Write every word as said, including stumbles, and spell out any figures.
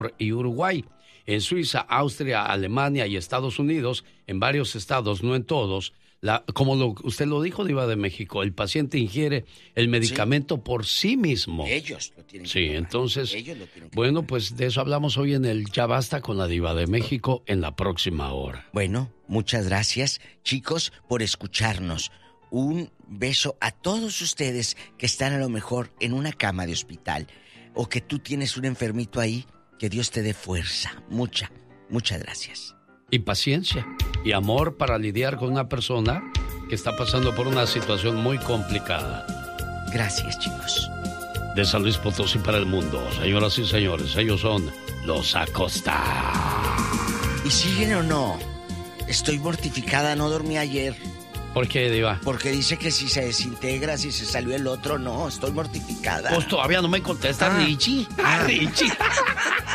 y Uruguay. En Suiza, Austria, Alemania y Estados Unidos, en varios estados, no en todos, la, como lo, usted lo dijo, Diva de México, el paciente ingiere el medicamento sí. por sí mismo. Ellos lo tienen que Sí, tomar. entonces, Ellos lo tienen que bueno, tomar. pues de eso hablamos hoy en el Ya Basta con la Diva de México en la próxima hora. Bueno, muchas gracias, chicos, por escucharnos. Un beso a todos ustedes que están a lo mejor en una cama de hospital o que tú tienes un enfermito ahí. Que Dios te dé fuerza. Mucha, muchas gracias. Y paciencia y amor para lidiar con una persona que está pasando por una situación muy complicada. Gracias, chicos. De San Luis Potosí para el mundo, señoras y señores, ellos son los Acosta. ¿Y siguen o no? Estoy mortificada, no dormí ayer. ¿Por qué, Diva? Porque dice que si se desintegra, si se salió el otro, no, estoy mortificada. Pues todavía no me contesta ah. Richie. Ah, Richie.